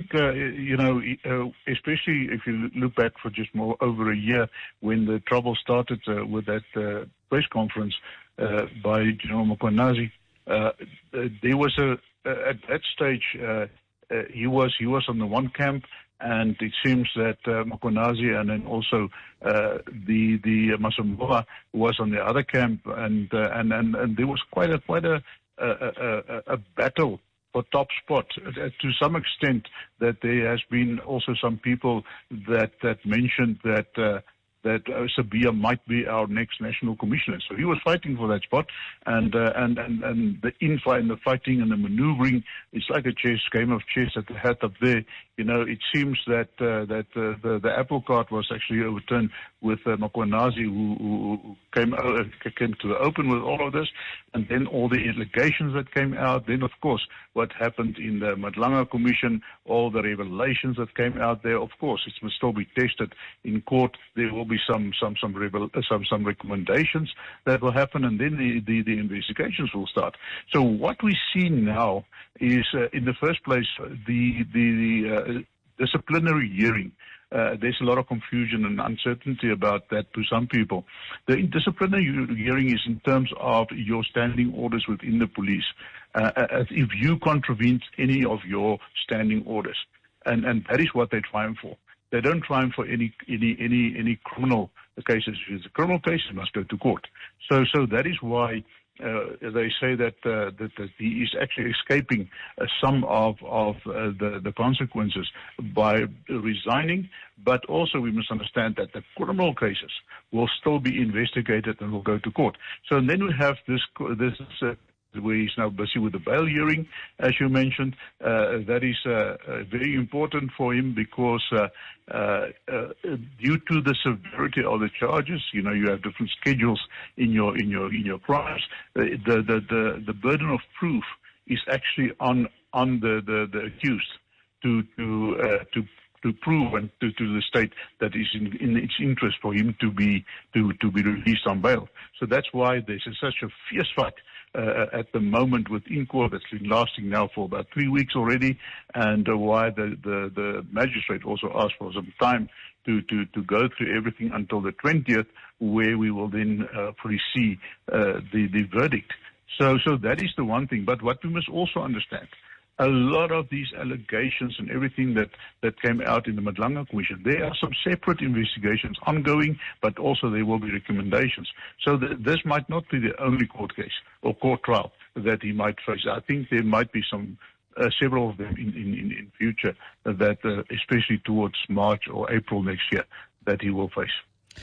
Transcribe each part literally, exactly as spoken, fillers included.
think, uh, you know, uh, especially if you look back for just more over a year when the trouble started uh, with that uh, press conference uh, by General Mkhwanazi, uh, there was a, at that stage, uh, uh, he was he was on the one camp, and it seems that uh, Mkhwanazi and then also uh, the the Masambola was on the other camp, and uh, and, and and there was quite a quite a a, a, a battle for top spot, uh, to some extent, that there has been also some people that that mentioned that uh, that uh, Sibiya might be our next national commissioner. So he was fighting for that spot, and uh, and, and and the infight and the fighting and the maneuvering, it's like a chess game of chess that they had up there. You know, it seems that uh, that uh, the the apple cart was actually overturned with uh, Mkhwanazi, who, who came uh, came to the open with all of this, and then all the allegations that came out. Then, of course, what happened in the Madlanga Commission, all the revelations that came out there. Of course, it must still be tested in court. There will be some some some revel, uh, some some recommendations that will happen, and then the, the the investigations will start. So what we see now is, uh, in the first place, the the, the uh, disciplinary hearing. Uh, there's a lot of confusion and uncertainty about that to some people. The disciplinary hearing is in terms of your standing orders within the police. Uh, as if you contravened any of your standing orders, and and that is what they're trying for. They don't try for any any any any criminal cases. If it's a criminal case, it must go to court. So so that is why uh, they say that, uh, that that he is actually escaping uh, some of of uh, the the consequences by resigning. But also we must understand that the criminal cases will still be investigated and will go to court. So and then we have this this. Uh, where he's now busy with the bail hearing, as you mentioned. Uh, that is uh, uh, very important for him because uh, uh, uh, due to the severity of the charges, you know, you have different schedules in your in your in your crimes. Uh, the, the the the burden of proof is actually on on the the, the accused to to uh, to. to prove and to, to the state that is in, in its interest for him to be to, to be released on bail. So that's why there's a, such a fierce fight uh, at the moment within court that's been lasting now for about three weeks already, and uh, why the, the, the magistrate also asked for some time to, to, to go through everything until the twentieth, where we will then uh, foresee uh, the, the verdict. So, so that is the one thing. But what we must also understand, a lot of these allegations and everything that, that came out in the Madlanga Commission, there are some separate investigations ongoing, but also there will be recommendations. So th- this might not be the only court case or court trial that he might face. I think there might be some uh, several of them in, in, in, in future that, uh, especially towards March or April next year, that he will face.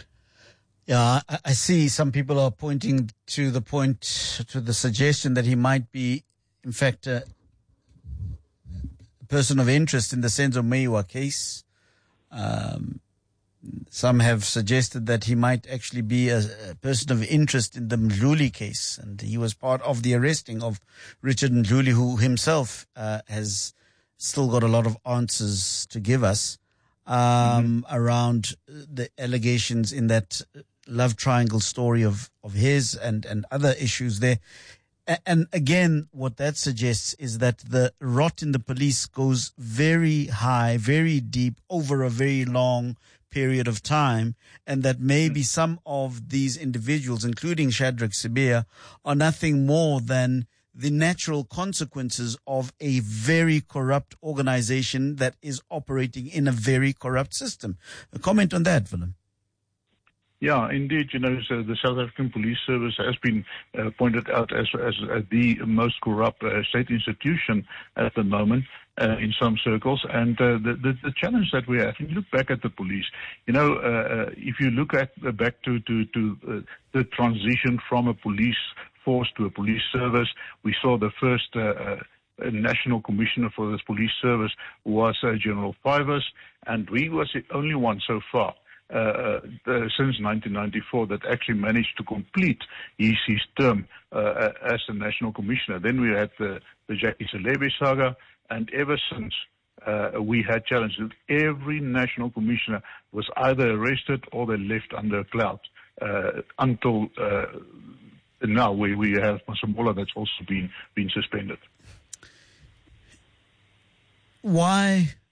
Yeah, I, I see some people are pointing to the point, to the suggestion that he might be, in fact, uh, person of interest in the Senzo Meyiwa case. Um, some have suggested that he might actually be a, a person of interest in the Mdluli case, and he was part of the arresting of Richard Mdluli, who himself uh, has still got a lot of answers to give us um, mm-hmm. around the allegations in that love triangle story of, of his and, and other issues there. And again, what that suggests is that the rot in the police goes very high, very deep, over a very long period of time, and that maybe some of these individuals, including Shadrack Sibiya, are nothing more than the natural consequences of a very corrupt organization that is operating in a very corrupt system. A comment on that, Willem? Yeah, indeed. You know, so the South African Police Service has been uh, pointed out as, as as the most corrupt uh, state institution at the moment uh, in some circles. And uh, the, the the challenge that we have, if you look back at the police, you know, uh, if you look at uh, back to to to uh, the transition from a police force to a police service, we saw the first. Uh, uh, A national commissioner for this police service was uh, General Fivers, and we was the only one so far. Uh, uh, since nineteen ninety-four that actually managed to complete his, his term uh, as a national commissioner. Then we had the, the Jackie Selebe saga, and ever since uh, we had challenges. Every national commissioner was either arrested or they left under a cloud uh, until uh, now we, we have Masambola that's also been, been suspended. Why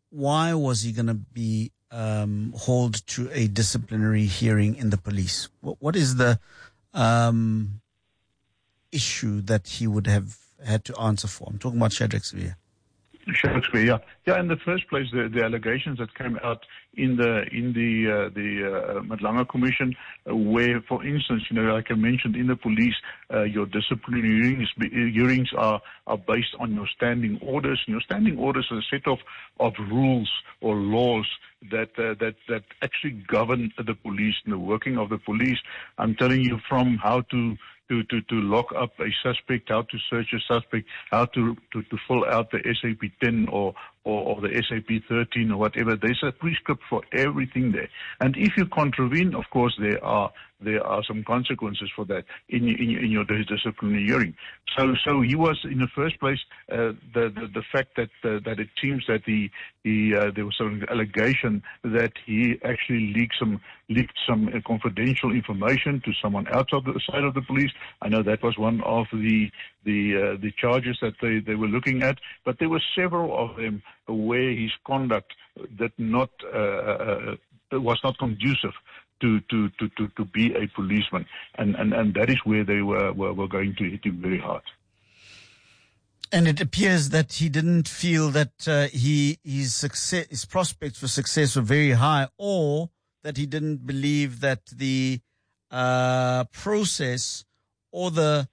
why was he going to be um, hauled to a disciplinary hearing in the police? What, what is the um, issue that he would have had to answer for? I'm talking about Shadrack Sibiya. Shakespeare, yeah, yeah. In the first place, the, the allegations that came out in the in the uh, the uh, Madlanga Commission, uh, where, for instance, you know, like I mentioned, in the police, uh, your disciplinary hearings, hearings are are based on your standing orders. And your standing orders are a set of of rules or laws that uh, that that actually govern the police and the working of the police. I'm telling you, from how to To, to, to lock up a suspect, how to search a suspect, how to, to, to fill out the S A P ten or, or, or the S A P thirteen or whatever. There's a prescript for everything there. And if you contravene, of course, there are there are some consequences for that in, in, in your disciplinary hearing. So so he was, in the first place, uh, the, the the fact that uh, that it seems that he, he uh, there was some allegation that he actually leaked some leaked some uh, confidential information to someone outside the side of the police. I know that was one of the the uh, the charges that they, they were looking at, but there were several of them where his conduct did not uh, uh, was not conducive to to, to, to, to be a policeman, and, and, and that is where they were, were were going to hit him very hard. And it appears that he didn't feel that uh, he his success his prospects for success were very high, or that he didn't believe that the uh, process or the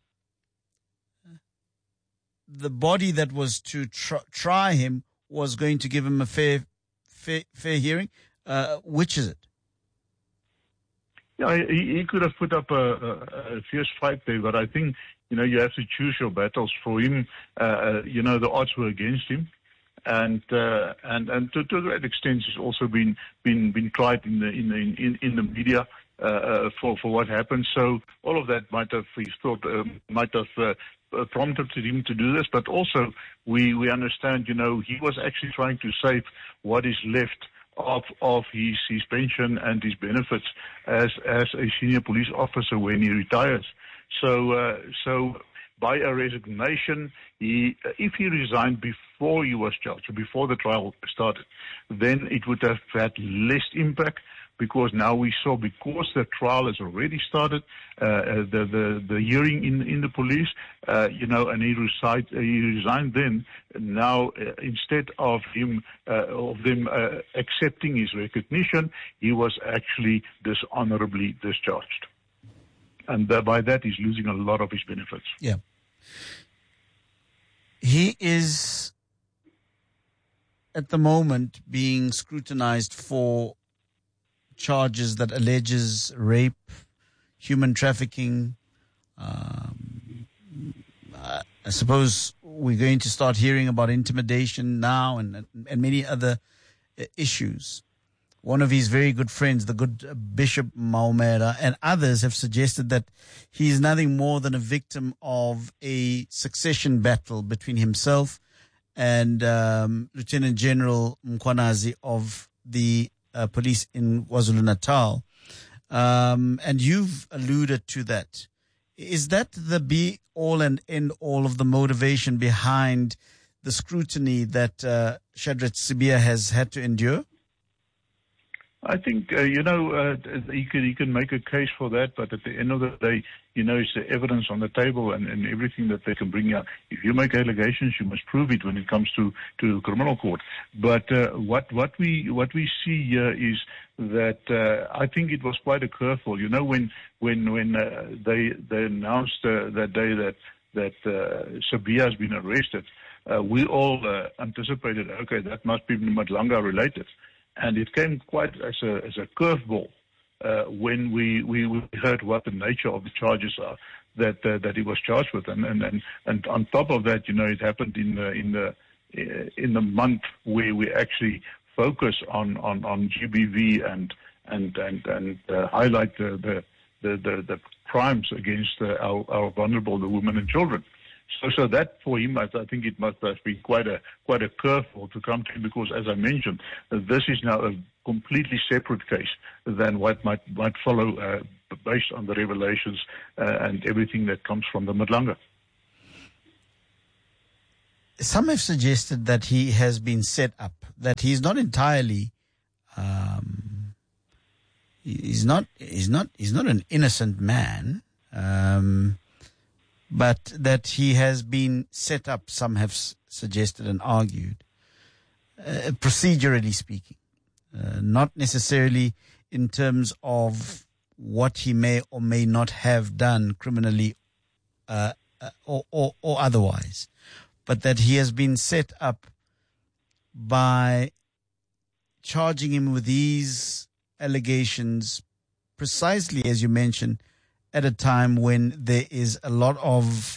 the body that was to tr- try him was going to give him a fair fair, fair hearing. Uh, which is it? Yeah, he, he could have put up a, a, a fierce fight there, but I think, you know, you have to choose your battles. For him, uh, you know, the odds were against him. And uh, and and to, to a great extent, he's also been been been tried in the in the in, in the media uh, for for what happened. So all of that might have, he thought, uh, might have uh, prompted him to do this. But also, we we understand, you know, he was actually trying to save what is left of of his his pension and his benefits as as a senior police officer when he retires. So uh, so. By a resignation, he, if he resigned before he was charged, or before the trial started, then it would have had less impact, because now we saw, because the trial has already started, uh, the, the the hearing in in the police, uh, you know, and he resigned, he resigned then. Now, uh, instead of him uh, of them uh, accepting his recognition, he was actually dishonorably discharged. And uh, by that, he's losing a lot of his benefits. Yeah. He is, at the moment, being scrutinized for charges that alleges rape, human trafficking. Um, I suppose we're going to start hearing about intimidation now, and, and many other issues. One of his very good friends, the good Bishop Maumera, and others have suggested that he is nothing more than a victim of a succession battle between himself and um, Lieutenant General Mkhwanazi of the uh, police in KwaZulu-Natal. Um, and you've alluded to that. Is that the be-all and end-all of the motivation behind the scrutiny that uh, Shadrack Sibiya has had to endure? I think, uh, you know, uh, he can, he can make a case for that, but at the end of the day, you know, it's the evidence on the table and, and everything that they can bring out. If you make allegations, you must prove it when it comes to, to criminal court. But uh, what, what we what we see here is that uh, I think it was quite a curveball. You know, when when when uh, they they announced uh, that day that that uh, Sibiya has been arrested, uh, we all uh, anticipated, okay, that must be Madlanga related. And it came quite as a as a curveball uh, when we, we, we heard what the nature of the charges are that uh, that he was charged with, and, and and and on top of that, you know, it happened in the in the in the month where we actually focus on on, on G B V and and and and uh, highlight the the, the the the crimes against uh, our our vulnerable, the women and children. So, so that for him, I think it must have been quite a quite a curveball to come to him, because, as I mentioned, this is now a completely separate case than what might might follow uh, based on the revelations uh, and everything that comes from the Madlanga. some have suggested that he has been set up, that he's not entirely, um, he's not, he's not, he's not an innocent man, um, but that he has been set up. Some have s- suggested and argued, uh, procedurally speaking, uh, not necessarily in terms of what he may or may not have done criminally, uh, uh, or, or, or otherwise, but that he has been set up by charging him with these allegations precisely, as you mentioned, at a time when there is a lot of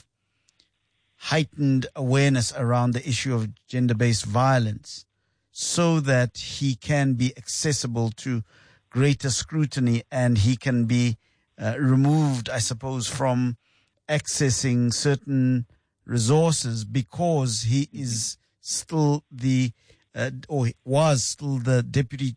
heightened awareness around the issue of gender-based violence, so that he can be accessible to greater scrutiny and he can be uh, removed, I suppose, from accessing certain resources because he is still the, uh, or was still the Deputy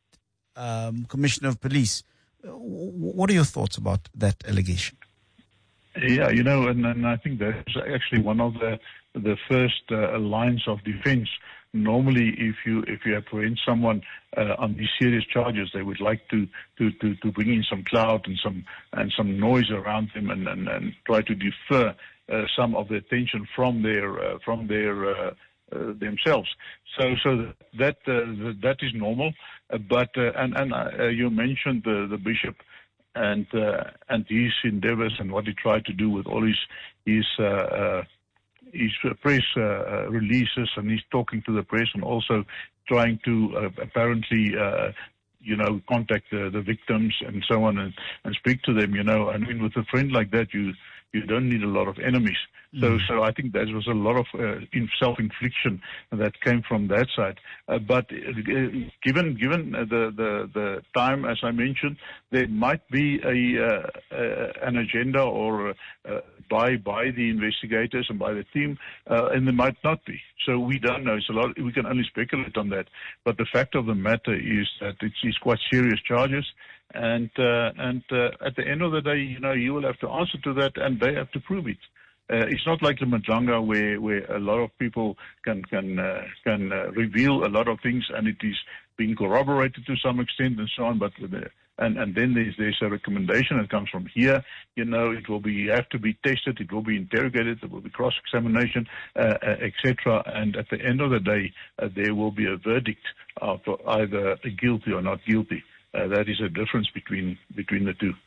um, Commissioner of Police. What are your thoughts about that allegation? Yeah, you know, and, and I think that's actually one of the the first uh, lines of defense. Normally, if you if you apprehend someone uh, on these serious charges, they would like to, to, to, to bring in some clout and some and some noise around them, and, and, and try to defer uh, some of the attention from their uh, from their uh, uh, themselves. So so that uh, that is normal. Uh, but uh, and and uh, you mentioned the the bishop and uh, and his endeavors and what he tried to do with all his his. Uh, uh, his press uh, releases, and he's talking to the press and also trying to uh, apparently, uh, you know, contact the, the victims and so on and, and speak to them, you know. I mean, with a friend like that, you you don't need a lot of enemies. So, mm. so I think there was a lot of uh, in self-infliction that came from that side. Uh, but uh, given given the, the the time, as I mentioned, there might be a uh, uh, an agenda or uh, by by the investigators and by the team, uh, and there might not be. So we don't know. It's a lot. We can only speculate on that. But the fact of the matter is that it's, it's quite serious charges. And uh, and uh, at the end of the day, you know, you will have to answer to that, and they have to prove it. Uh, it's not like the Majanga where, where a lot of people can can uh, can uh, reveal a lot of things, and it is being corroborated to some extent and so on. But the, and and then there's there's a recommendation that comes from here. You know, it will be have to be tested, it will be interrogated, there will be cross examination, uh, uh, et cetera. And at the end of the day, uh, there will be a verdict of either guilty or not guilty. Uh, that is a difference between between the two.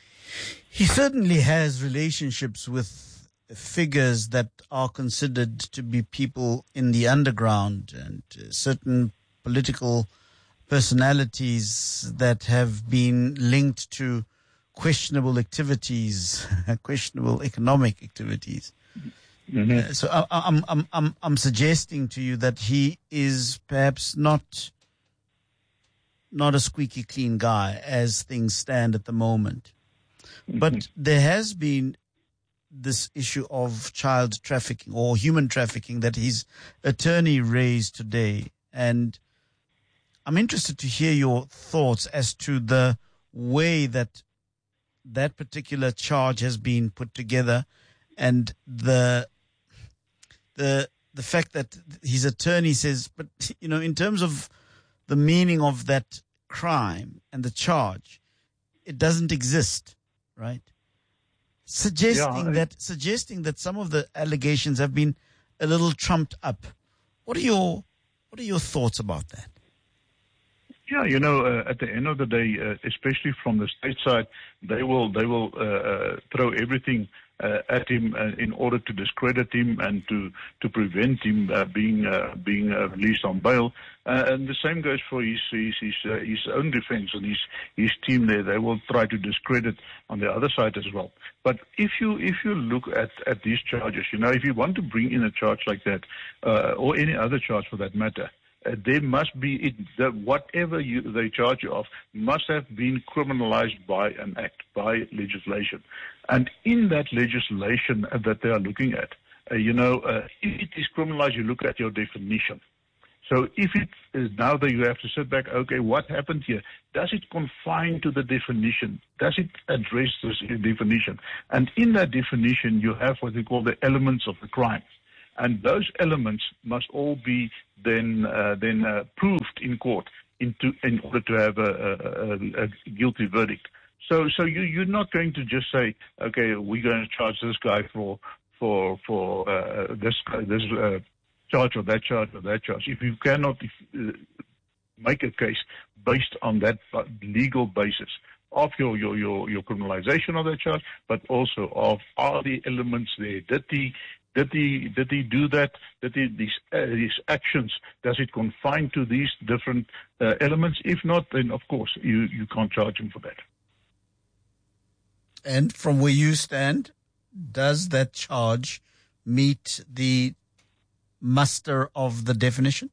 He certainly has relationships with figures that are considered to be people in the underground, and uh, certain political personalities that have been linked to questionable activities, questionable economic activities. Mm-hmm. Uh, so I, I'm I'm I'm I'm suggesting to you that he is perhaps not. not a squeaky clean guy as things stand at the moment. Mm-hmm. But there has been this issue of child trafficking or human trafficking that his attorney raised today. And I'm interested to hear your thoughts as to the way that that particular charge has been put together, and the the the fact that his attorney says, but, you know, in terms of the meaning of that crime and the charge, it doesn't exist, right? Suggesting yeah, I, that suggesting that some of the allegations have been a little trumped up. What are your what are your thoughts about that? Yeah, you know, uh, at the end of the day, uh, especially from the state side, they will they will uh, uh, throw everything Uh, at him uh, in order to discredit him and to to prevent him uh, being uh, being uh, released on bail. Uh, and the same goes for his his his, uh, his own defense and his his team there. They will try to discredit on the other side as well. But if you if you look at at these charges, you know, if you want to bring in a charge like that uh, or any other charge for that matter, Uh, there must be, it, the, whatever you, they charge you of must have been criminalized by an act, by legislation. And in that legislation that they are looking at, uh, you know, uh, if it is criminalized, you look at your definition. So if it is now that you have to sit back, okay, what happened here? Does it confine to the definition? Does it address this definition? And in that definition, you have what they call the elements of the crime. And those elements must all be then uh, then uh, proved in court into, in order to have a, a, a guilty verdict. So so you, you're not going to just say, okay, we're going to charge this guy for for for uh, this this uh, charge or that charge or that charge. If you cannot uh, make a case based on that legal basis of your, your, your, your criminalization of that charge, but also of are the elements there. Did he, did he, did he do that? Did he, these, uh, these actions, does it confine to these different uh, elements? If not, then of course you, you can't charge him for that. And from where you stand, does that charge meet the muster of the definition?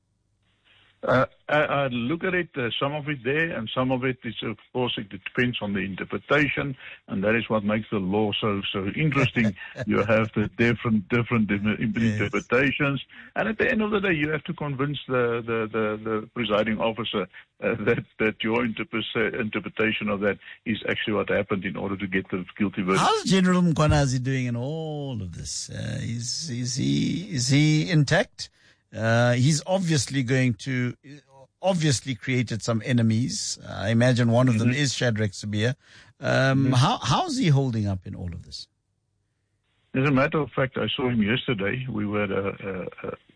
Uh, I, I look at it, uh, some of it there, and some of it is, of course, it depends on the interpretation, and that is what makes the law so so interesting. You have the different different interpretations, yes. And at the end of the day, you have to convince the the, the, the presiding officer uh, that that your interpre- interpretation of that is actually what happened in order to get the guilty verdict. How's General Mkhwanazi doing in all of this? Uh, is is he is he intact? Uh, he's obviously going to, obviously created some enemies. Uh, I imagine one of mm-hmm. them is Shadrack Sibiya. Um, mm-hmm. How how's he holding up in all of this? As a matter of fact, I saw him yesterday. We were at a,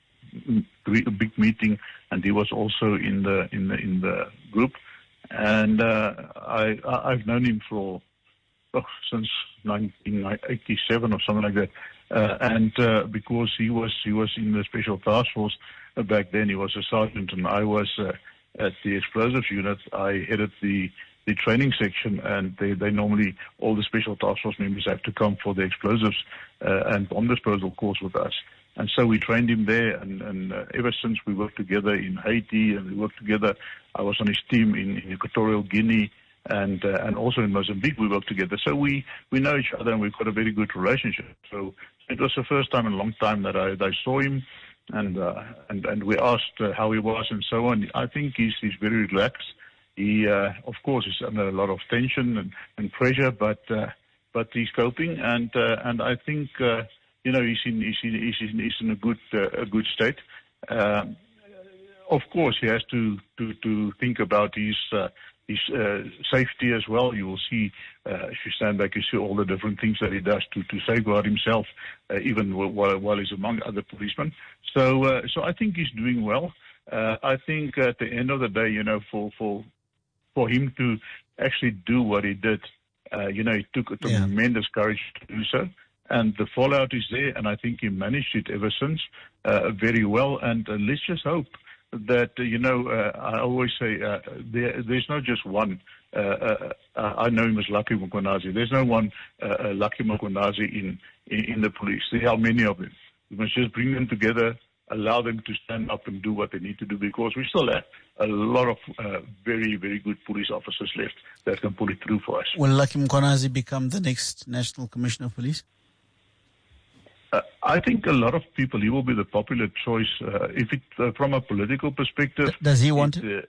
a, a big meeting, and he was also in the in the in the group. And uh, I I've known him for oh, since nineteen eighty-seven or something like that. Uh, and uh, because he was he was in the special task force uh, back then, he was a sergeant, and I was uh, at the explosives unit. I headed the the training section, and they, they normally all the special task force members have to come for the explosives uh, and bomb disposal course with us. And so we trained him there, and, and uh, ever since we worked together in Haiti, and we worked together. I was on his team in, in Equatorial Guinea. And uh, and also in Mozambique, we work together. So we, we know each other, and we've got a very good relationship. So it was the first time in a long time that I, that I saw him, and uh, and and we asked uh, how he was and so on. I think he's he's very relaxed. He, uh, of course, is under a lot of tension and, and pressure, but uh, but he's coping, and uh, and I think uh, you know he's in he's in he's in, he's in a good uh, a good state. Um, of course, he has to to to think about his. Uh, His uh, safety as well. You will see, uh, if you stand back, you see all the different things that he does to, to safeguard himself, uh, even while, while he's among other policemen. So, uh, so I think he's doing well. Uh, I think at the end of the day, you know, for for for him to actually do what he did, uh, you know, it took a yeah. tremendous courage to do so. And the fallout is there, and I think he managed it ever since uh, very well. And uh, let's just hope that, uh, you know, uh, I always say uh, there, there's not just one. Uh, uh, uh, I know him as Lucky Mkhwanazi. There's no one uh, uh, Lucky Mkhwanazi in, in, in the police. There are many of them. We must just bring them together, allow them to stand up and do what they need to do, because we still have a lot of uh, very, very good police officers left that can pull it through for us. Will Lucky Mkhwanazi become the next National Commissioner of Police? Uh, I think a lot of people, he will be the popular choice. Uh, if it, uh, from a political perspective. D- does he want it? Uh,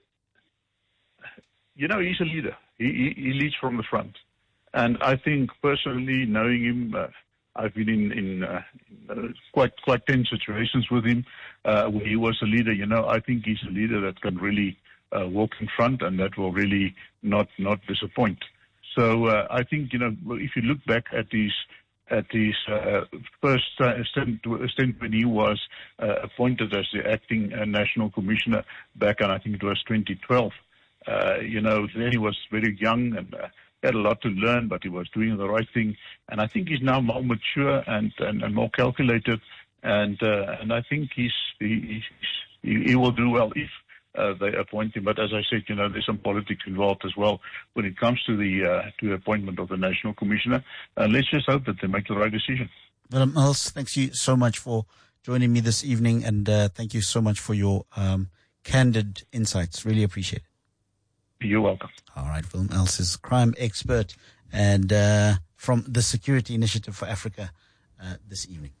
you know, he's a leader. He, he, he leads from the front. And I think personally, knowing him, uh, I've been in, in, uh, in uh, quite quite tense situations with him uh, where he was a leader. You know, I think he's a leader that can really uh, walk in front, and that will really not, not disappoint. So uh, I think, you know, if you look back at his at his uh, first uh, stint, stint when he was uh, appointed as the acting uh, national commissioner back in, I think it was twenty twelve. Uh, you know, then he was very young and uh, had a lot to learn, but he was doing the right thing. And I think he's now more mature and, and, and more calculated. And uh, and I think he's he, he, he will do well if Uh, they appoint him. But as I said, you know, there's some politics involved as well when it comes to the uh, to the appointment of the National Commissioner. Uh, let's just hope that they make the right decision. Willem Els, thanks you so much for joining me this evening, and uh, thank you so much for your um, candid insights. Really appreciate it. You're welcome. All right, Willem Els is crime expert and uh, from the Security Initiative for Africa uh, this evening.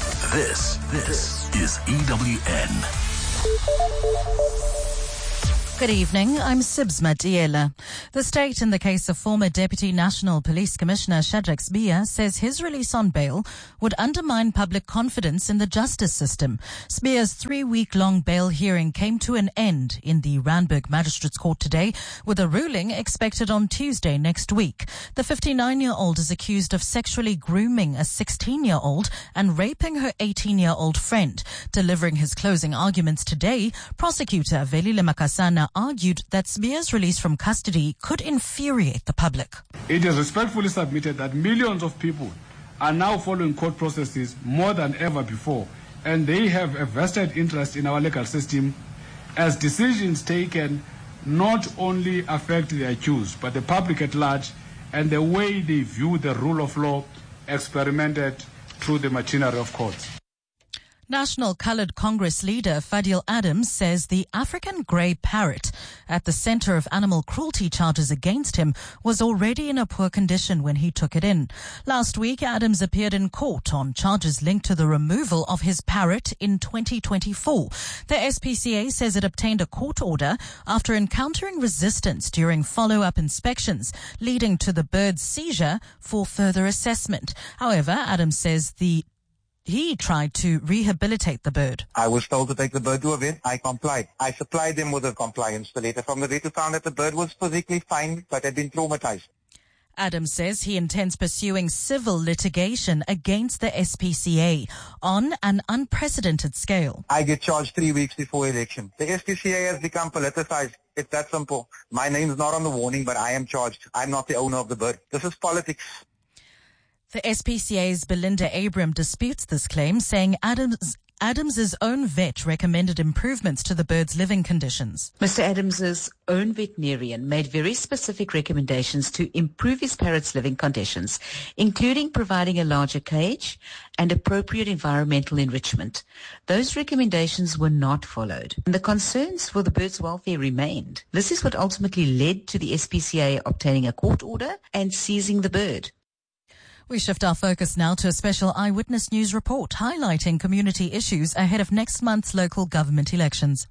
This, this is E W N. Good evening, I'm Sibsma Diela. The state in the case of former Deputy National Police Commissioner Shadrack Sibiya says his release on bail would undermine public confidence in the justice system. Sibiya's three-week-long bail hearing came to an end in the Randburg Magistrates Court today, with a ruling expected on Tuesday next week. The fifty-nine-year-old is accused of sexually grooming a sixteen-year-old and raping her eighteen-year-old friend. Delivering his closing arguments today, prosecutor Velile Makasana argued that Sibiya's release from custody could infuriate the public. It is respectfully submitted that millions of people are now following court processes more than ever before, and they have a vested interest in our legal system, as decisions taken not only affect the accused, but the public at large, and the way they view the rule of law experimented through the machinery of courts. National Coloured Congress leader Fadil Adams says the African grey parrot at the centre of animal cruelty charges against him was already in a poor condition when he took it in. Last week, Adams appeared in court on charges linked to the removal of his parrot in twenty twenty-four. The S P C A says it obtained a court order after encountering resistance during follow-up inspections, leading to the bird's seizure for further assessment. However, Adams says the He tried to rehabilitate the bird. I was told to take the bird to a vet. I complied. I supplied them with a compliance letter from the vet who found that the bird was physically fine but had been traumatized. Adams says he intends pursuing civil litigation against the S P C A on an unprecedented scale. I get charged three weeks before election. The S P C A has become politicized. It's that simple. My name's not on the warning, but I am charged. I'm not the owner of the bird. This is politics. The S P C A's Belinda Abram disputes this claim, saying Adams Adams's own vet recommended improvements to the bird's living conditions. Mister Adams's own veterinarian made very specific recommendations to improve his parrot's living conditions, including providing a larger cage and appropriate environmental enrichment. Those recommendations were not followed, and the concerns for the bird's welfare remained. This is what ultimately led to the S P C A obtaining a court order and seizing the bird. We shift our focus now to a special Eyewitness News report highlighting community issues ahead of next month's local government elections.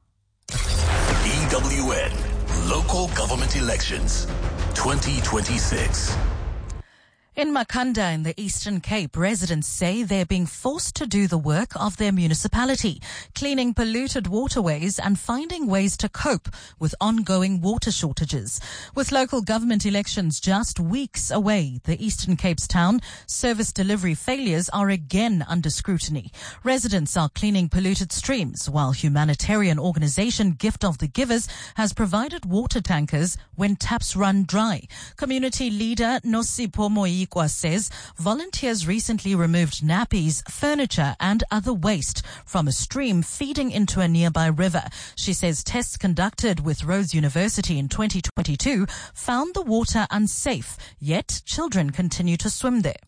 E W N Local Government Elections twenty twenty-six. In Makhanda in the Eastern Cape, residents say they're being forced to do the work of their municipality, cleaning polluted waterways and finding ways to cope with ongoing water shortages. With local government elections just weeks away, the Eastern Cape's town service delivery failures are again under scrutiny. Residents are cleaning polluted streams, while humanitarian organization Gift of the Givers has provided water tankers when taps run dry. Community leader Nosipho Moyikwa says volunteers recently removed nappies, furniture and other waste from a stream feeding into a nearby river. She says tests conducted with Rhodes University in twenty twenty-two found the water unsafe, yet children continue to swim there.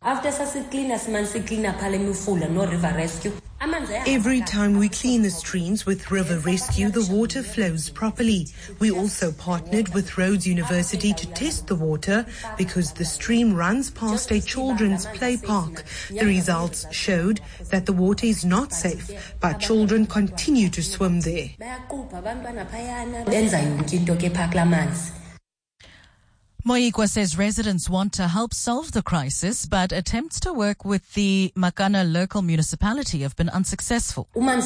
Every time we clean the streams with River Rescue, the water flows properly. We also partnered with Rhodes University to test the water because the stream runs past a children's play park. The results showed that the water is not safe, but children continue to swim there. Moyikwa says residents want to help solve the crisis, but attempts to work with the Makana local municipality have been unsuccessful.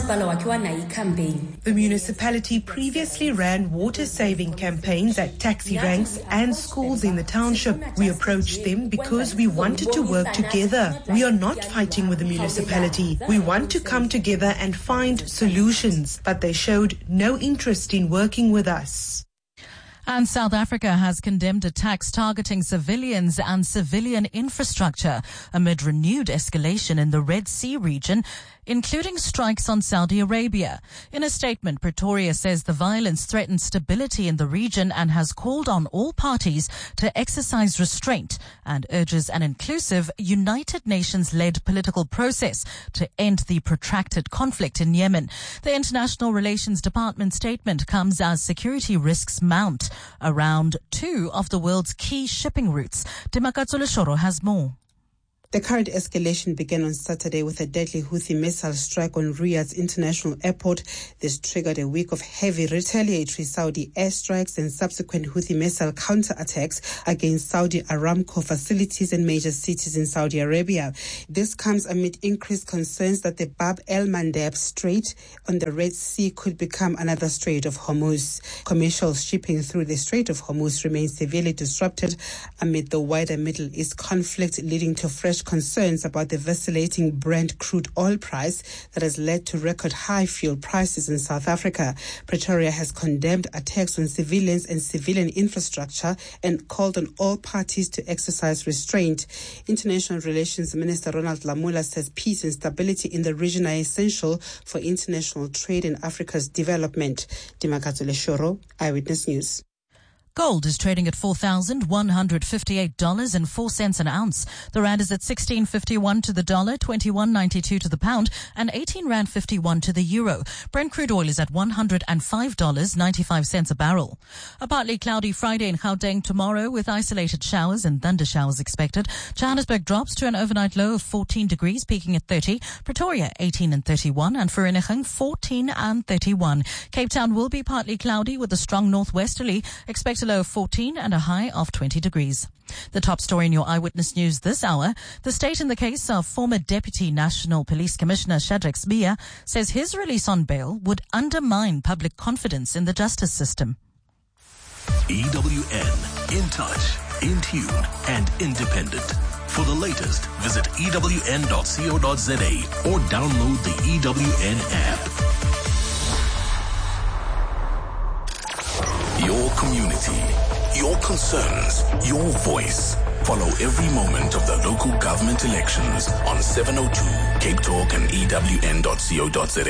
The municipality previously ran water-saving campaigns at taxi ranks and schools in the township. We approached them because we wanted to work together. We are not fighting with the municipality. We want to come together and find solutions, but they showed no interest in working with us. And South Africa has condemned attacks targeting civilians and civilian infrastructure amid renewed escalation in the Red Sea region, including strikes on Saudi Arabia. In a statement, Pretoria says the violence threatens stability in the region and has called on all parties to exercise restraint and urges an inclusive United Nations-led political process to end the protracted conflict in Yemen. The International Relations Department statement comes as security risks mount around two of the world's key shipping routes. Dimakatsula Shoro has more. The current escalation began on Saturday with a deadly Houthi missile strike on Riyadh's international airport. This triggered a week of heavy retaliatory Saudi airstrikes and subsequent Houthi missile counterattacks against Saudi Aramco facilities in major cities in Saudi Arabia. This comes amid increased concerns that the Bab el-Mandeb Strait on the Red Sea could become another Strait of Hormuz. Commercial shipping through the Strait of Hormuz remains severely disrupted amid the wider Middle East conflict, leading to fresh concerns about the vacillating Brent crude oil price that has led to record high fuel prices in South Africa. Pretoria has condemned attacks on civilians and civilian infrastructure and called on all parties to exercise restraint. International Relations Minister Ronald Lamola says peace and stability in the region are essential for international trade and Africa's development. Dimakatsule Shoro, Eyewitness News. Gold is trading at four thousand one hundred fifty-eight dollars and four cents an ounce. The rand is at sixteen fifty-one to the dollar, twenty-one ninety-two to the pound, and eighteen rand fifty-one to the euro. Brent crude oil is at one hundred five dollars and ninety-five cents a barrel. A partly cloudy Friday in Gauteng tomorrow with isolated showers and thunder showers expected. Johannesburg drops to an overnight low of fourteen degrees, peaking at thirty. Pretoria eighteen and thirty-one, and Vereeniging fourteen and thirty-one. Cape Town will be partly cloudy with a strong northwesterly, expected low of fourteen and a high of twenty degrees. The top story in your Eyewitness News this hour: the state in the case of former Deputy National Police Commissioner Shadrack Sibiya says his release on bail would undermine public confidence in the justice system. E W N, in touch, in tune, and independent. For the latest, visit E W N dot co dot za or download the E W N app. Your community, your concerns, your voice. Follow every moment of the local government elections on seven oh two Cape Talk and E W N dot co dot za.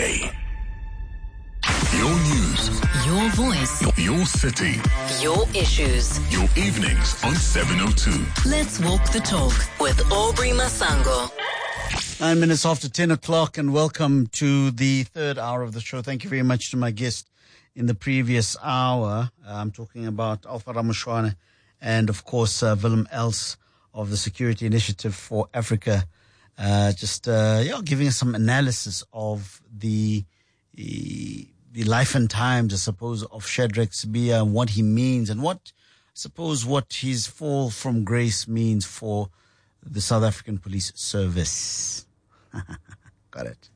Your news, your voice, your, your city, your issues, your evenings on seven oh two. Let's walk the talk with Aubrey Masango. Nine minutes after ten o'clock, and welcome to the third hour of the show. Thank you very much to my guest in the previous hour. uh, I'm talking about Alpha Ramushwana and, of course, uh, Willem Els of the Security Initiative for Africa. Uh, just, uh, yeah, giving us some analysis of the, the the life and times, I suppose, of Shadrack Sibiya and what he means, and what, I suppose, what his fall from grace means for the South African Police Service. Got it.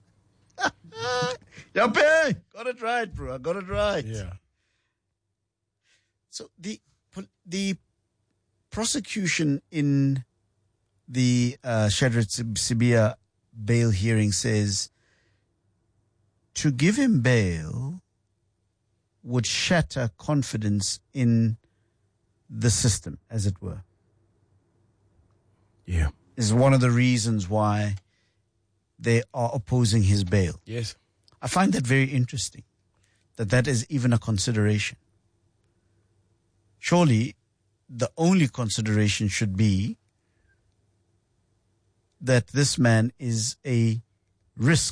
Yappe! Got it right, bro. I got it right. Yeah. So the the prosecution in the uh, Shadrack Sibiya bail hearing says to give him bail would shatter confidence in the system, as it were. Yeah. Is one of the reasons why they are opposing his bail. Yes. I find that very interesting, that that is even a consideration. Surely the only consideration should be that this man is a risk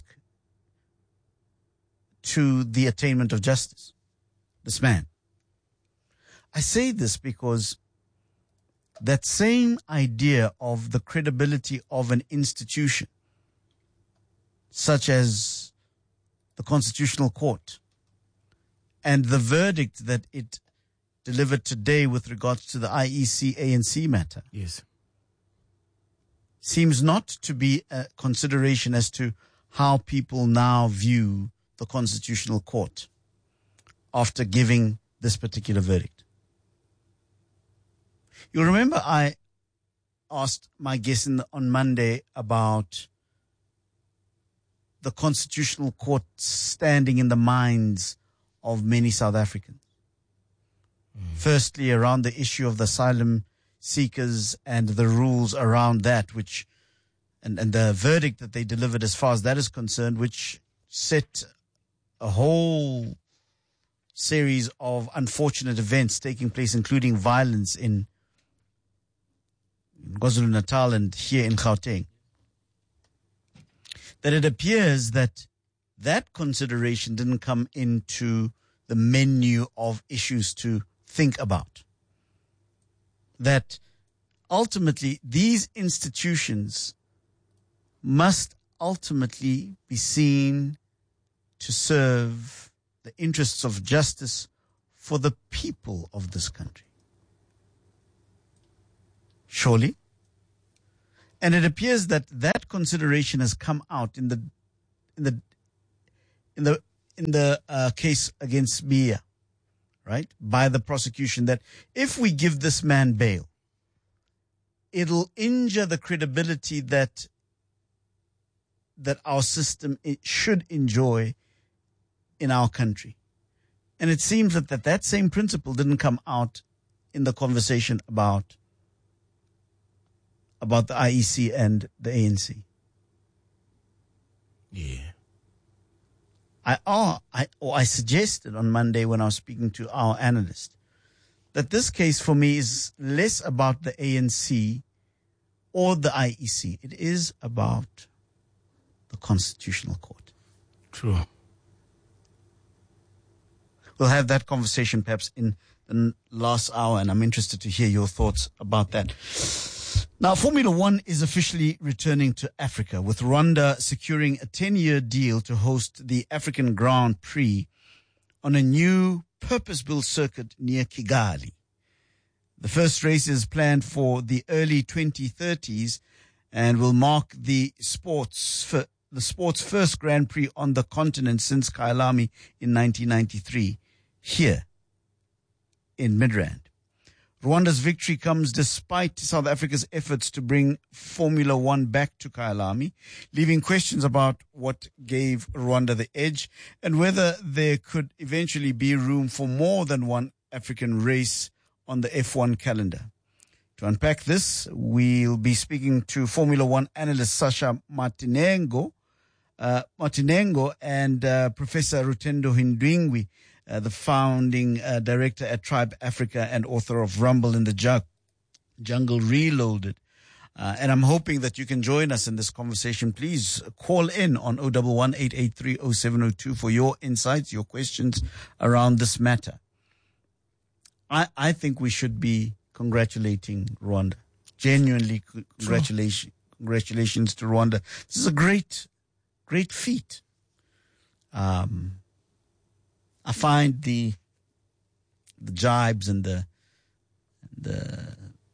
to the attainment of justice. This man. I say this because that same idea of the credibility of an institution, such as the Constitutional Court, and the verdict that it delivered today with regards to the I E C A N C matter, yes, seems not to be a consideration as to how people now view the Constitutional Court after giving this particular verdict. You'll remember I asked my guest in the, on Monday about the Constitutional Court standing in the minds of many South Africans. Mm. Firstly, around the issue of the asylum seekers and the rules around that, which, and, and the verdict that they delivered as far as that is concerned, which set a whole series of unfortunate events taking place, including violence in KwaZulu-Natal and here in Gauteng. That it appears that that consideration didn't come into the menu of issues to think about. That ultimately these institutions must ultimately be seen to serve the interests of justice for the people of this country. Surely. And it appears that that consideration has come out in the in the in the in the uh, case against Biya, right, by the prosecution, that if we give this man bail, it'll injure the credibility that that our system it should enjoy in our country. And it seems that, that that same principle didn't come out in the conversation about about the I E C and the A N C. Yeah. I, oh, I, or I suggested on Monday when I was speaking to our analyst that this case for me is less about the A N C or the I E C. It is about the Constitutional Court. True. We'll have that conversation perhaps in the last hour, and I'm interested to hear your thoughts about that. Now, Formula One is officially returning to Africa, with Rwanda securing a ten-year deal to host the African Grand Prix on a new purpose-built circuit near Kigali. The first race is planned for the early twenty thirties and will mark the sports the sport's first Grand Prix on the continent since Kyalami in nineteen ninety-three, here in Midrand. Rwanda's victory comes despite South Africa's efforts to bring Formula One back to Kyalami, leaving questions about what gave Rwanda the edge and whether there could eventually be room for more than one African race on the F one calendar. To unpack this, we'll be speaking to Formula One analyst Sasha Martinengo, uh, Martinengo and uh, Professor Rutendo Hindwingwi, Uh, the founding uh, director at Tribe Africa and author of Rumble in the Ju- Jungle Reloaded. Uh, and I'm hoping that you can join us in this conversation. Please call in on zero one one, eight eight three, zero seven zero two for your insights, your questions around this matter. I, I think we should be congratulating Rwanda. Genuinely congratulations, congratulations to Rwanda. This is a great, great feat. Um... I find the the jibes and the the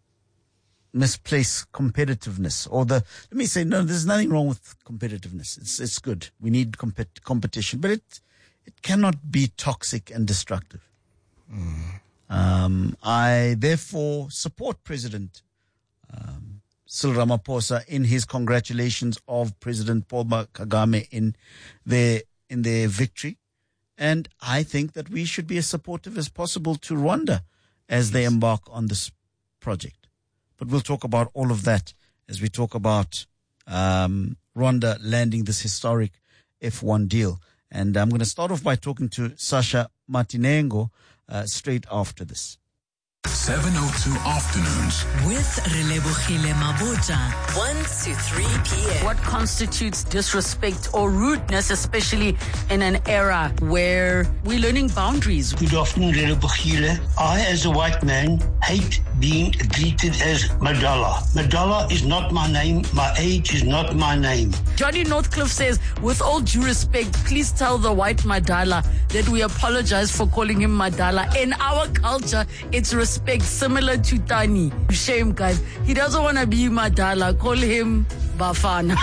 misplaced competitiveness, or the let me say no. There's nothing wrong with competitiveness. It's it's good. We need compet- competition, but it it cannot be toxic and destructive. Mm. Um, I therefore support President um, Cyril Ramaphosa in his congratulations of President Paul Kagame in their in their victory. And I think that we should be as supportive as possible to Rwanda as they embark on this project. But we'll talk about all of that as we talk about um, Rwanda landing this historic F one deal. And I'm going to start off by talking to Sasha Martinengo uh, straight after this. seven oh two Afternoons with Relebogile Mabota, one to three p.m. What constitutes disrespect or rudeness, especially in an era where we're learning boundaries? Good afternoon, Relebogile. I, as a white man, hate being greeted as Madala. Madala is not my name. My age is not my name. Johnny Northcliffe says, with all due respect, please tell the white Madala that we apologize for calling him Madala. In our culture, it's respect, similar to Tani. Shame, guys. He doesn't want to be Madala. Call him Bafana.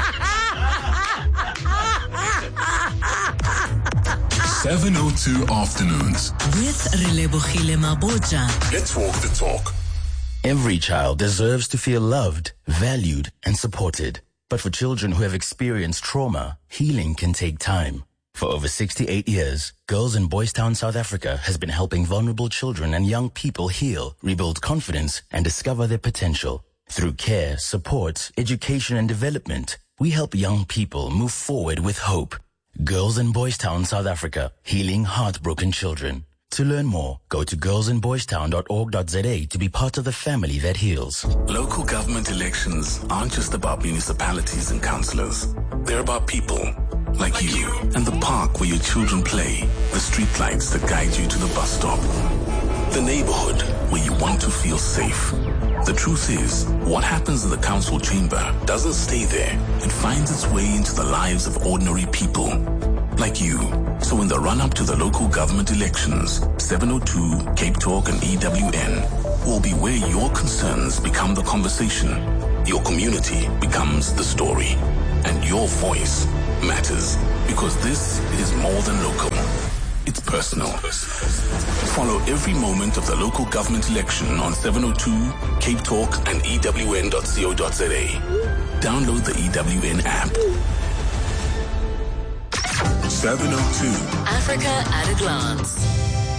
seven oh two Afternoons with Relebogile Mabota. Let's walk the talk. Every child deserves to feel loved, valued, and supported. But for children who have experienced trauma, healing can take time. For over sixty-eight years, Girls in Boys Town, South Africa has been helping vulnerable children and young people heal, rebuild confidence, and discover their potential. Through care, support, education, and development, we help young people move forward with hope. Girls in Boys Town, South Africa, healing heartbroken children. To learn more, go to girls in boys town dot org dot za to be part of the family that heals. Local government elections aren't just about municipalities and councillors. They're about people like, like you. you and the park where your children play, the street lights that guide you to the bus stop, the neighborhood where you want to feel safe. The truth is, what happens in the council chamber doesn't stay there. It finds its way into the lives of ordinary people, like you. So in the run-up to the local government elections, seven oh two, Cape Talk and E W N will be where your concerns become the conversation, your community becomes the story, and your voice matters, because this is more than local. It's personal. Follow every moment of the local government election on seven oh two, Cape Talk and E W N dot co dot za. Download the E W N app. seven oh two. Africa at a glance.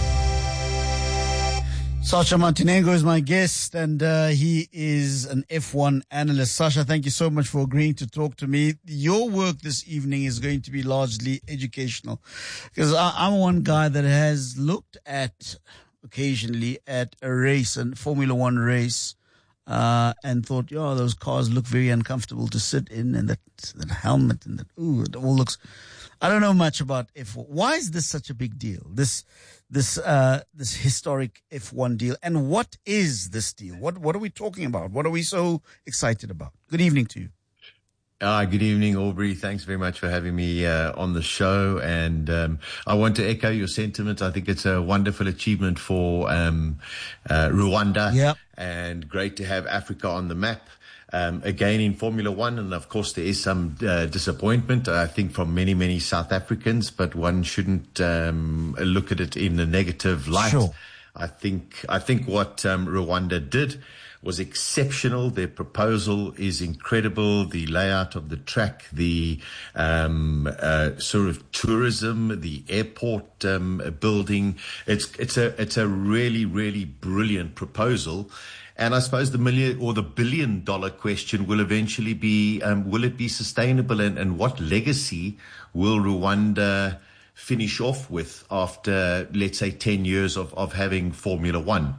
Sasha Montenegro is my guest, and uh, he is an F one analyst. Sasha, thank you so much for agreeing to talk to me. Your work this evening is going to be largely educational, because I'm one guy that has looked at, occasionally, at a race, a Formula One race, uh, and thought, yo, those cars look very uncomfortable to sit in, and that, that helmet, and that, ooh, it all looks... I don't know much about F one. Why is this such a big deal? This, this, uh, this historic F one deal. And what is this deal? What, what are we talking about? What are we so excited about? Good evening to you. Uh, good evening, Aubrey. Thanks very much for having me uh, on the show. And um, I want to echo your sentiment. I think it's a wonderful achievement for um, uh, Rwanda. Yep. And great to have Africa on the map. Um, again in Formula One, and of course there is some uh, disappointment, I think, from many, many South Africans, but one shouldn't um, look at it in a negative light. Sure. I think I think what um, Rwanda did was exceptional. Their proposal is incredible. The layout of the track, the um, uh, sort of tourism, the airport um, building. It's it's a it's a really, really brilliant proposal. And I suppose the million or the billion dollar question will eventually be, um, will it be sustainable, and, and what legacy will Rwanda finish off with after, let's say, ten years of, of having Formula One?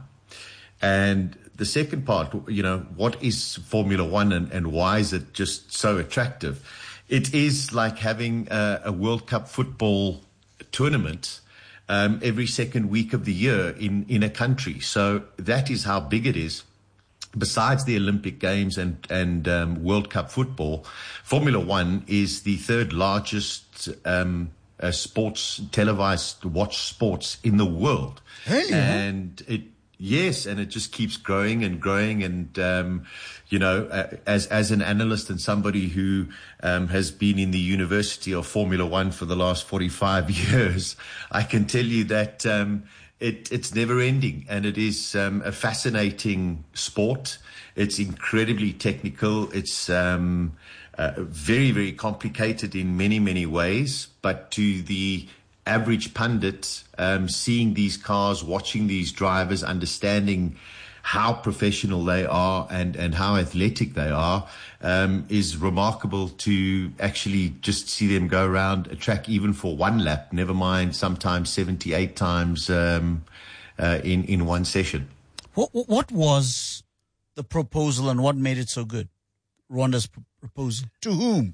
And the second part, you know, what is Formula One, and, and why is it just so attractive? It is like having a, a World Cup football tournament Um, every second week of the year in, in a country. So that is how big it is. Besides the Olympic Games and, and um, World Cup football, Formula One is the third largest um, uh, sports, televised watch sports in the world. Really? And it, yes, and it just keeps growing and growing. And, um, you know, uh, as, as an analyst and somebody who um, has been in the University of Formula One for the last forty-five years, I can tell you that um, it, it's never ending. And it is um, a fascinating sport. It's incredibly technical. It's um, uh, very, very complicated in many, many ways. But to the average pundit, um, seeing these cars, watching these drivers, understanding how professional they are and, and how athletic they are, um, is remarkable to actually just see them go around a track even for one lap, never mind sometimes seventy-eight times um, uh, in, in one session. What, what was the proposal and what made it so good? Rwanda's pr- proposal. To whom?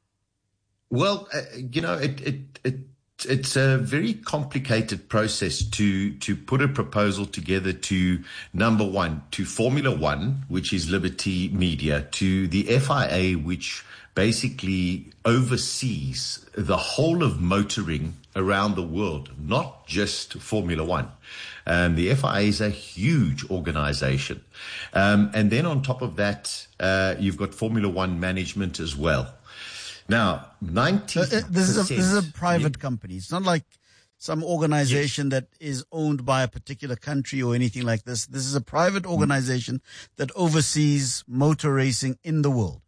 Well, uh, you know, it, it, it It's a very complicated process to, to put a proposal together to, number one, to Formula One, which is Liberty Media, to the F I A, which basically oversees the whole of motoring around the world, not just Formula One. Um, the F I A is a huge organization. Um, and then on top of that, uh, you've got Formula One management as well. Now, ninety percent. Uh, this, is a, this is a private yeah. company. It's not like some organization yes. that is owned by a particular country or anything like this. This is a private organization mm. that oversees motor racing in the world.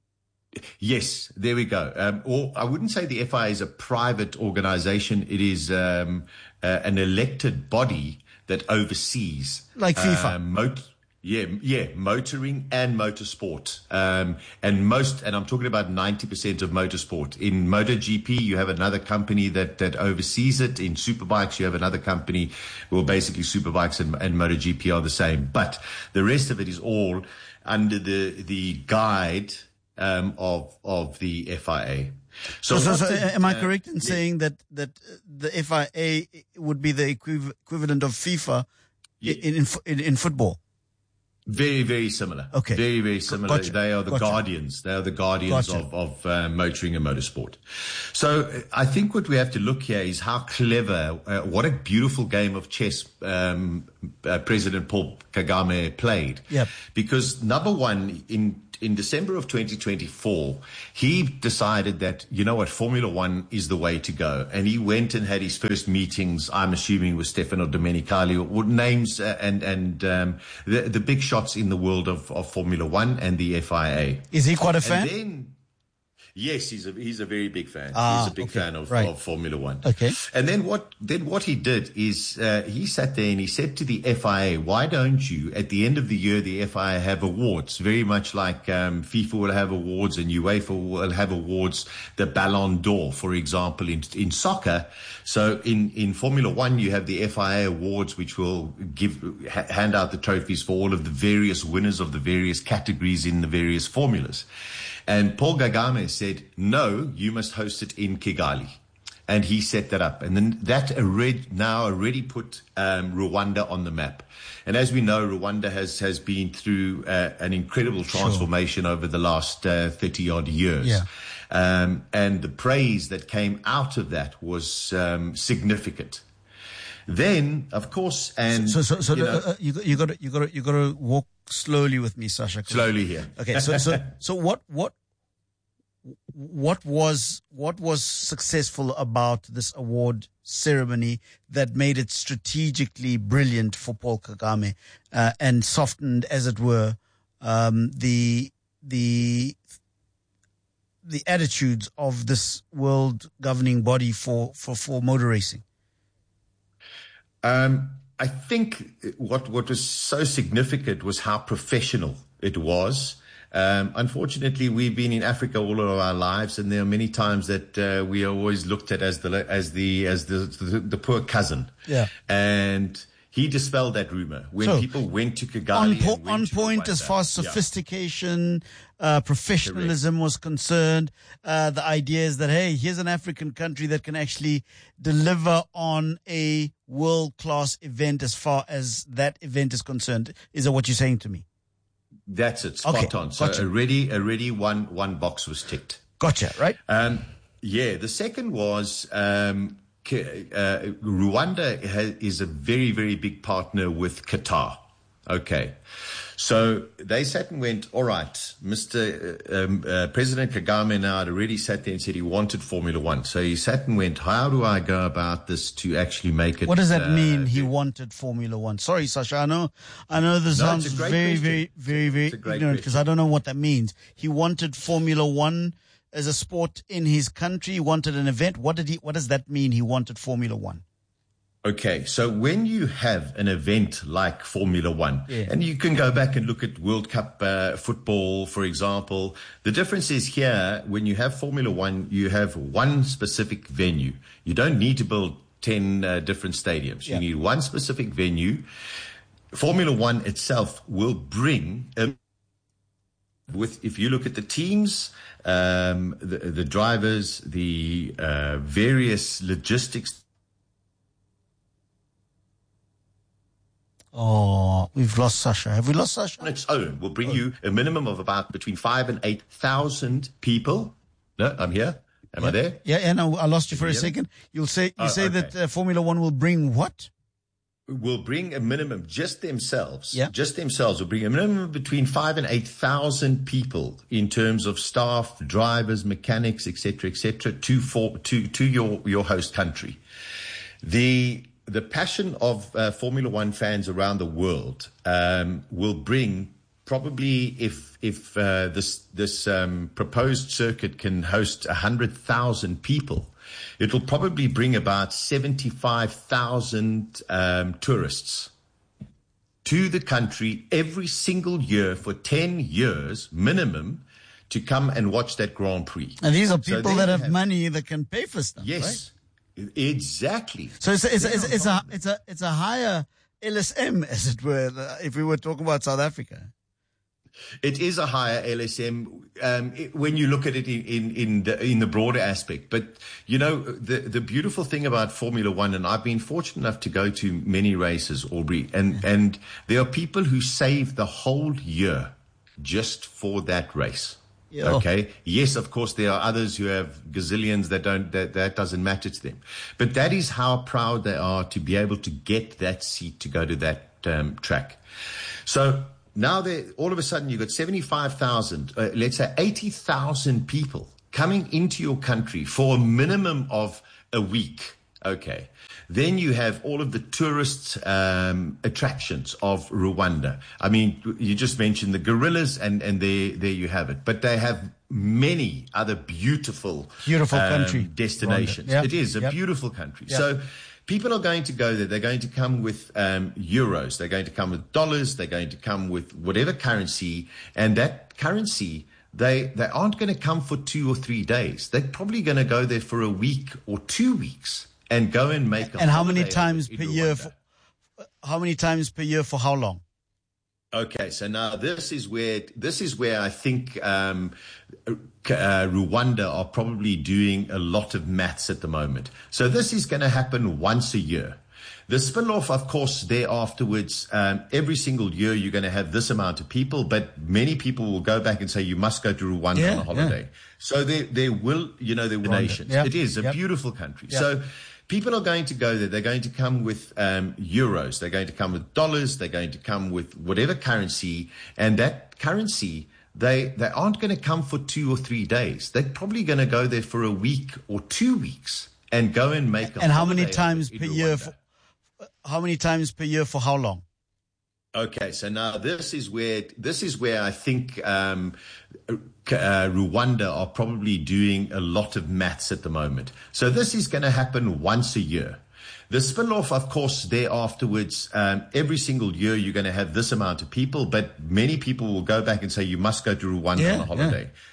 Yes, there we go. Um, or I wouldn't say the F I A is a private organization. It is um, uh, an elected body that oversees. Like FIFA. Um, mot- Yeah, yeah, motoring and motorsport. Um, and most, and I'm talking about ninety percent of motorsport. In MotoGP, you have another company that, that oversees it. In Superbikes, you have another company. Well, basically Superbikes and, and MotoGP are the same. But the rest of it is all under the, the guide, um, of, of the F I A. So, so, so, so am I correct in uh, saying that, that the F I A would be the equiv- equivalent of FIFA yeah. in, in, in, in football? Very, very similar. Okay. Very, very similar. Gotcha. They are the Gotcha. guardians. They are the guardians Gotcha. of, of uh, motoring and motorsport. So uh, I think what we have to look here is how clever, uh, what a beautiful game of chess um, uh, President Paul Kagame played. Yep. Because number one, in in December of twenty twenty-four, he decided that, you know what, Formula One is the way to go. And he went and had his first meetings, I'm assuming, with Stefano Domenicali, or names uh, and, and um, the, the big shots in the world of, of Formula One and the F I A. Is he quite a fan? And then, yes, he's a he's a very big fan. Ah, he's a big okay, fan of, right. of Formula One. Okay. And then what then what he did is uh, he sat there and he said to the F I A, why don't you, at the end of the year, the F I A have awards, very much like um, FIFA will have awards and UEFA will have awards, the Ballon d'Or, for example, in in soccer. So in, in Formula One, you have the F I A awards, which will give ha- hand out the trophies for all of the various winners of the various categories in the various formulas. And Paul Kagame said, no, you must host it in Kigali. And he set that up. And then that already, now already put um, Rwanda on the map. And as we know, Rwanda has, has been through uh, an incredible transformation sure. over the last uh, thirty-odd years. Yeah. Um, and the praise that came out of that was um, significant. Then, of course, and so so so you the, know, uh, you you got to you got to you got to walk slowly with me, Sasha. slowly here. Okay, so so so what what what was what was successful about this award ceremony that made it strategically brilliant for Paul Kagame uh, and softened, as it were, um, the the the attitudes of this world governing body for for for motor racing? Um, I think what what was so significant was how professional it was. Um, unfortunately, we've been in Africa all of our lives, and there are many times that uh, we are always looked at as the as the as the the, the poor cousin. Yeah. And he dispelled that rumor when So, people went to Kigali. On, po- and went on to point Rwanda. as far as Yeah. sophistication, uh, professionalism was concerned. Uh, the idea is that, hey, here's an African country that can actually deliver on a world-class event as far as that event is concerned. Is that what you're saying to me? That's it, spot Okay, on. So gotcha. already, already one one box was ticked. Gotcha, right? Um, yeah, the second was um, K- uh, Rwanda ha- is a very, very big partner with Qatar. Okay. So they sat and went, all right, Mister Um, uh, President Kagame now had already sat there and said he wanted Formula One. So he sat and went, how do I go about this to actually make it? What does that uh, mean, he wanted Formula One? Sorry, Sasha, I know, I know this No, sounds it's a great very, question. very, very, very It's a great ignorant because I don't know what that means. He wanted Formula One as a sport in his country. He wanted an event. What did he, what does that mean, he wanted Formula One? Okay, so when you have an event like Formula One, Yeah. and you can go back and look at World Cup uh, football, for example, the difference is here, when you have Formula One, you have one specific venue. You don't need to build ten uh, different stadiums. Yeah. You need one specific venue. Formula One itself will bring, um, with if you look at the teams, um, the, the drivers, the uh, various logistics. Oh, we've lost Sasha. Have we lost Sasha? On its own will bring you a minimum of about between five and eight thousand people. No, I'm here. Am I there? Yeah, yeah, no, I lost you for a Yeah. second. You'll say, you Oh, say okay. that uh, Formula One will bring what? Will bring a minimum just themselves. Yeah. Just themselves will bring a minimum of between five and eight thousand people in terms of staff, drivers, mechanics, et cetera, et cetera, to for to to your your host country. The the passion of uh, Formula One fans around the world um, will bring probably if if uh, this this um, proposed circuit can host a hundred thousand people, it will probably bring about seventy-five thousand um, tourists to the country every single year for ten years minimum to come and watch that Grand Prix. And these are So people then that you have, money that can pay for stuff, right? Yes, exactly. So it's a, it's a, it's a, it's a, it's a, it's a higher L S M, as it were, if we were talking about South Africa. It is a higher L S M um, it, when you look at it in in in the, in the broader aspect. But you know, the the beautiful thing about Formula One, and I've been fortunate enough to go to many races, Aubrey, and and there are people who save the whole year just for that race. Yeah. Okay. Yes, of course, there are others who have gazillions that don't, that, that doesn't matter to them. But that is how proud they are to be able to get that seat to go to that um, track. So now they, all of a sudden you've got seventy-five thousand, uh, let's say eighty thousand people coming into your country for a minimum of a week. Okay. Then you have all of the tourist um, attractions of Rwanda. I mean, you just mentioned the gorillas, and, and there, there you have it. But they have many other beautiful, beautiful um, country destinations. Yep. It is a yep. beautiful country. Yep. So people are going to go there. They're going to come with um, euros. They're going to come with dollars. They're going to come with whatever currency. And that currency, they, they aren't going to come for two or three days. They're probably going to go there for a week or two weeks. And go and make a And how many times per year? For, how many times per year for how long? Okay, so now this is where this is where I think um, uh, Rwanda are probably doing a lot of maths at the moment. So this is going to happen once a year. The spill-off, of course, there afterwards, um, every single year you're going to have this amount of people, but many people will go back and say you must go to Rwanda yeah, on a holiday. Yeah. So there, there will, you know, there will nations. Yep. It is a yep. beautiful country. Yep. So people are going to go there. They're going to come with um, euros. They're going to come with dollars. They're going to come with whatever currency. And that currency, they, they aren't going to come for two or three days. They're probably going to go there for a week or two weeks and go and make a And how many holiday times in per Rwanda. year? For, how many times per year for how long? Okay, so now this is where this is where I think um, uh, Rwanda are probably doing a lot of maths at the moment. So this is going to happen once a year. The spill-off, of course, there afterwards, um, every single year you're going to have this amount of people, but many people will go back and say you must go to Rwanda yeah, on a holiday. Yeah.